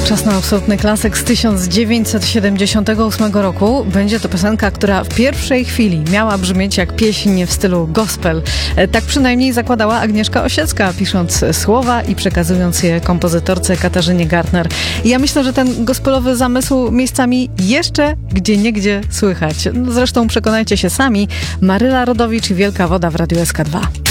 Czas na absolutny klasyk z 1978 roku. Będzie to piosenka, która w pierwszej chwili miała brzmieć jak pieśń w stylu gospel. Tak przynajmniej zakładała Agnieszka Osiecka, pisząc słowa i przekazując je kompozytorce Katarzynie Gartner. I ja myślę, że ten gospelowy zamysł miejscami jeszcze gdzieniegdzie słychać. Zresztą przekonajcie się sami. Maryla Rodowicz i Wielka Woda w Radiu SK2.